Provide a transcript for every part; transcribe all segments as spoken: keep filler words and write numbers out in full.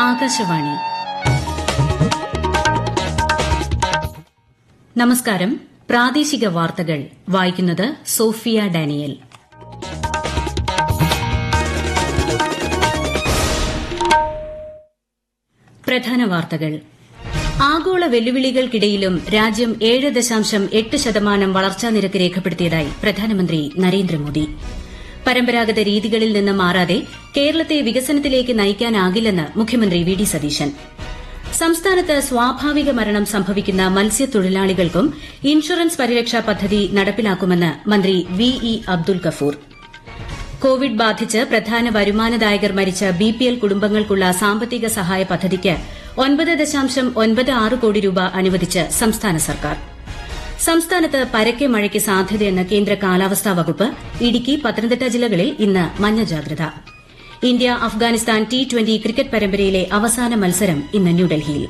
ആകാശവാണി. നമസ്കാരം. പ്രാദേശിക വാർത്തകൾ വായിക്കുന്നത് സോഫിയ ഡാനിയൽ. പ്രധാന വാർത്തകൾ. ആഗോള വെല്ലുവിളികൾക്കിടയിലും രാജ്യം ഏഴ് ദശാംശം എട്ട് ശതമാനം വളർച്ചാ നിരക്ക് രേഖപ്പെടുത്തിയതായി പ്രധാനമന്ത്രി നരേന്ദ്രമോദി. പരമ്പരാഗത രീതികളിൽ നിന്ന് മാറാതെ കേരളത്തെ വികസനത്തിലേക്ക് നയിക്കാനാകില്ലെന്ന് മുഖ്യമന്ത്രി വി ഡി സതീശൻ. സംസ്ഥാനത്ത് സ്വാഭാവിക മരണം സംഭവിക്കുന്ന മത്സ്യത്തൊഴിലാളികൾക്കും ഇൻഷുറൻസ് പരിരക്ഷാ പദ്ധതി നടപ്പിലാക്കുമെന്ന് മന്ത്രി V E Abdul Gafoor. Covid ബാധിച്ച് പ്രധാന വരുമാനദായകർ മരിച്ച ബിപിഎൽ കുടുംബങ്ങൾക്കുള്ള സാമ്പത്തിക സഹായ പദ്ധതിക്ക് ഒൻപത് ദശാംശം ഒൻപത് ആറ് കോടി രൂപ അനുവദിച്ച് സംസ്ഥാന സർക്കാർ. സംസ്ഥാനത്ത് പരക്കെ മഴയ്ക്ക് സാധ്യതയെന്ന് കേന്ദ്ര കാലാവസ്ഥാ വകുപ്പ്. ഇടുക്കി, പത്തനംതിട്ട ജില്ലകളിൽ ഇന്ന് മഞ്ഞ ജാഗ്രത. India Afghanistan T twenty cricket പരമ്പരയിലെ അവസാന മത്സരം ഇന്ന് ന്യൂഡൽഹിയിൽ.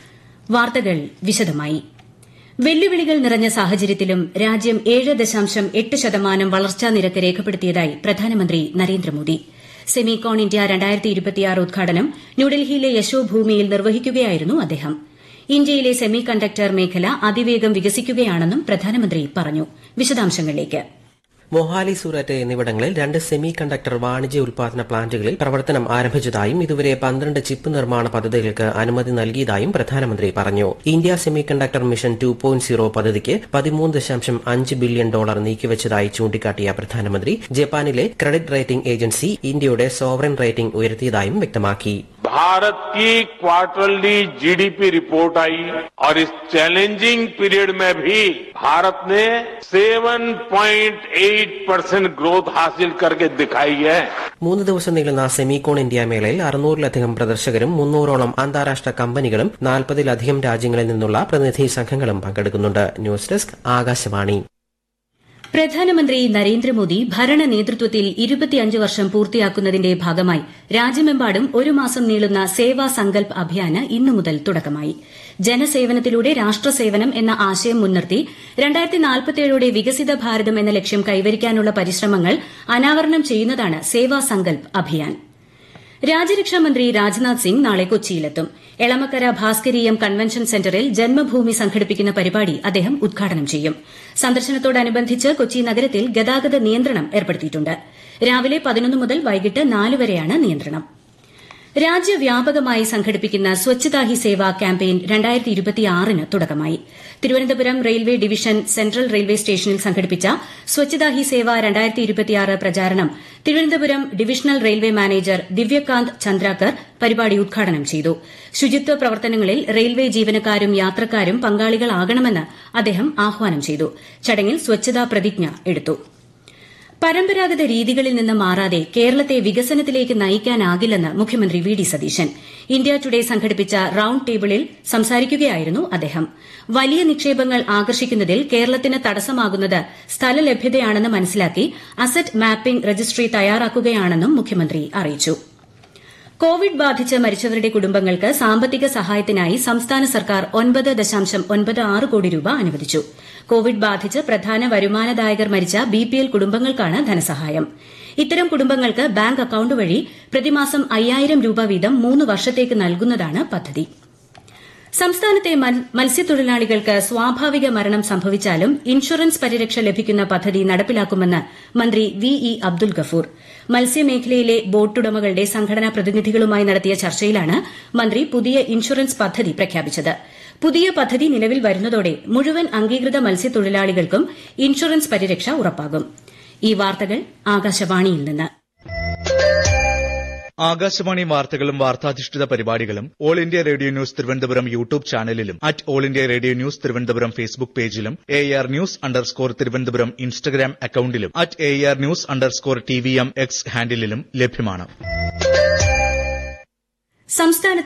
വാർത്തകൾ വിശദമായി. വെല്ലുവിളികൾ നിറഞ്ഞ സാഹചര്യത്തിലും രാജ്യം ഏഴ് ദശാംശം എട്ട് ശതമാനം വളർച്ചാ നിരക്ക് രേഖപ്പെടുത്തിയതായി പ്രധാനമന്ത്രി നരേന്ദ്രമോദി. സെമികോൺ ഇന്ത്യ രണ്ടായിരത്തി ഇരുപത്തിയാറ് ഉദ്ഘാടനം ന്യൂഡൽഹിയിലെ യശോഭൂമിയിൽ നിർവഹിക്കുകയായിരുന്നു അദ്ദേഹം. ഇന്ത്യയിലെ സെമി കണ്ടക്ടർ മേഖല അതിവേഗം വികസിക്കുകയാണെന്നും പ്രധാനമന്ത്രി പറഞ്ഞു. വിശദാംശങ്ങളിലേക്ക്. മൊഹാലി, സൂററ്റ് എന്നിവിടങ്ങളിൽ രണ്ട് സെമി കണ്ടക്ടർ വാണിജ്യ ഉൽപാദന പ്ലാന്റുകളിൽ പ്രവർത്തനം ആരംഭിച്ചതായും ഇതുവരെ പന്ത്രണ്ട് ചിപ്പ് നിർമ്മാണ പദ്ധതികൾക്ക് അനുമതി നൽകിയതായും പ്രധാനമന്ത്രി പറഞ്ഞു. India semi conductor mission two point zero പദ്ധതിക്ക് പതിമൂന്ന് ദശാംശം അഞ്ച് ബില്യൺ ഡോളർ നീക്കിവച്ചതായി ചൂണ്ടിക്കാട്ടിയ പ്രധാനമന്ത്രി ജപ്പാനിലെ ക്രെഡിറ്റ് റേറ്റിംഗ് ഏജൻസി ഇന്ത്യയുടെ സോവറൻ റേറ്റിംഗ് ഉയർത്തിയതായും വ്യക്തമാക്കി. भारत की क्वार्टरली जीडीपी रिपोर्ट आई और इस चैलेंजिंग पीरियड में भी भारत ने सात पॉइंट आठ परसेंट ग्रोथ हासिल करके दिखाई है. മൂന്ന് ദിവസം നീളുന്ന സെമികോൺ ഇന്ത്യ മേളയിൽ അറുന്നൂറിലധികം പ്രദർശകരും മുന്നൂറോളം അന്താരാഷ്ട്ര കമ്പനികളും നാൽപ്പതിലധികം രാജ്യങ്ങളിൽ നിന്നുള്ള പ്രതിനിധി സംഘങ്ങളും പങ്കെടുക്കുന്നുണ്ട്. News desk, Akashvani. പ്രധാനമന്ത്രി നരേന്ദ്രമോദി ഭരണ നേതൃത്വത്തിൽ ഇരുപത്തിയഞ്ച് വർഷം പൂർത്തിയാക്കുന്നതിന്റെ ഭാഗമായി രാജ്യമെമ്പാടും ഒരു മാസം നീളുന്ന സേവാ സങ്കൽപ് അഭിയാന് ഇന്നു മുതൽ തുടക്കമായി. ജനസേവനത്തിലൂടെ രാഷ്ട്രസേവനം എന്ന ആശയം മുൻനിർത്തി രണ്ടായിരത്തി നാൽപ്പത്തിയേഴോടെ വികസിത ഭാരതം എന്ന ലക്ഷ്യം കൈവരിക്കാനുള്ള പരിശ്രമങ്ങൾ അനാവരണം ചെയ്യുന്നതാണ് സേവാ സങ്കൽപ് അഭിയാൻ. രാജ്യരക്ഷാമന്ത്രി രാജ്നാഥ് സിംഗ് നാളെ കൊച്ചിയിലെത്തും. എളമക്കര ഭാസ്കരീയം കൺവെൻഷൻ സെന്ററിൽ ജന്മഭൂമി സംഘടിപ്പിക്കുന്ന പരിപാടി അദ്ദേഹം ഉദ്ഘാടനം ചെയ്യും. സന്ദർശനത്തോടനുബന്ധിച്ച് കൊച്ചി നഗരത്തിൽ ഗതാഗത നിയന്ത്രണം ഏർപ്പെടുത്തിയിട്ടുണ്ട്. രാവിലെ പതിനൊന്ന് മുതൽ വൈകിട്ട് നാല് വരെയാണ് നിയന്ത്രണം. രാജ്യവ്യാപകമായി സംഘടിപ്പിക്കുന്ന സ്വച്ഛതാ ഹി സേവ ക്യാമ്പയിൻ രണ്ടായിരത്തി ഇരുപത്തിയാറിന് തുടക്കമായി. Thiruvananthapuram railway division central railway സ്റ്റേഷനിൽ സംഘടിപ്പിച്ച സ്വച്ഛതാ ഹി സേവ രണ്ടായിരത്തി ഇരുപത്തിയാറ് പ്രചാരണം Thiruvananthapuram divisional railway manager Divyakant Chandrakar പരിപാടി ഉദ്ഘാടനം ചെയ്തു. ശുചിത്വ പ്രവർത്തനങ്ങളിൽ റെയിൽവേ ജീവനക്കാരും യാത്രക്കാരും പങ്കാളികളാകണമെന്ന് അദ്ദേഹം ആഹ്വാനം ചെയ്തു. ചടങ്ങിൽ സ്വച്ഛതാ പ്രതിജ്ഞ എടുത്തു. പരമ്പരാഗത രീതികളിൽ നിന്ന് മാറാതെ കേരളത്തെ വികസനത്തിലേക്ക് നയിക്കാനാകില്ലെന്ന് മുഖ്യമന്ത്രി V D Satheesan. India today സംഘടിപ്പിച്ച റൌണ്ട് ടേബിളിൽ സംസാരിക്കുകയായിരുന്നു അദ്ദേഹം. വലിയ നിക്ഷേപങ്ങൾ ആകർഷിക്കുന്നതിൽ കേരളത്തിന് തടസ്സമാകുന്നത് സ്ഥലലഭ്യതയാണെന്ന് മനസ്സിലാക്കി അസറ്റ് മാപ്പിംഗ് രജിസ്ട്രി തയ്യാറാക്കുകയാണെന്നും മുഖ്യമന്ത്രി അറിയിച്ചു. കോവിഡ് ബാധിച്ച് മരിച്ചവരുടെ കുടുംബങ്ങൾക്ക് സാമ്പത്തിക സഹായത്തിനായി സംസ്ഥാന സർക്കാർ ഒൻപത് ദശാംശം ഒൻപത് ആറ് കോടി രൂപ അനുവദിച്ചു. കോവിഡ് ബാധിച്ച് പ്രധാന വരുമാനദായകർ മരിച്ച ബിപിഎൽ കുടുംബങ്ങൾക്കാണ് ധനസഹായം. ഇത്തരം കുടുംബങ്ങൾക്ക് ബാങ്ക് അക്കൌണ്ട് വഴി പ്രതിമാസം അയ്യായിരം രൂപ വീതം മൂന്ന് വർഷത്തേക്ക് നൽകുന്നതാണ് പദ്ധതി. സംസ്ഥാനത്തെ മത്സ്യത്തൊഴിലാളികൾക്ക് സ്വാഭാവിക മരണം സംഭവിച്ചാലും ഇൻഷുറൻസ് പരിരക്ഷ ലഭിക്കുന്ന പദ്ധതി നടപ്പിലാക്കുമെന്ന് മന്ത്രി വി ഇ അബ്ദുൽ ഗഫൂർ. മത്സ്യമേഖലയിലെ ബോട്ടുടമകളുടെ സംഘടനാ പ്രതിനിധികളുമായി നടത്തിയ ചർച്ചയിലാണ് മന്ത്രി പുതിയ ഇൻഷുറൻസ് പദ്ധതി പ്രഖ്യാപിച്ചത്. പുതിയ പദ്ധതി നിലവിൽ വരുന്നതോടെ മുഴുവൻ അംഗീകൃത മത്സ്യത്തൊഴിലാളികൾക്കും ഇൻഷുറൻസ് പരിരക്ഷ ഉറപ്പാകും. ഈ വാർത്തകൾ ആകാശവാണിയിൽ നിന്ന്. ആകാശവാണി വാർത്തകളും വാർത്താധിഷ്ഠിത പരിപാടികളും all India radio news Thiruvananthapuram YouTube ചാനലിലും at all India radio news Thiruvananthapuram Facebook പേജിലും A R news underscore Thiruvananthapuram Instagram അക്കൌണ്ടിലും at A R news underscore T V M X ഹാൻഡിലും ലഭ്യമാണ്. സംസ്ഥാനത്ത്